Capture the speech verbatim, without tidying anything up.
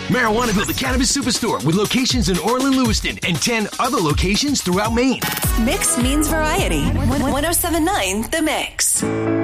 Marijuanaville, the cannabis superstore, with locations in Orland, Lewiston, and ten other locations throughout Maine. Mix means variety. one oh seven point nine The Mix.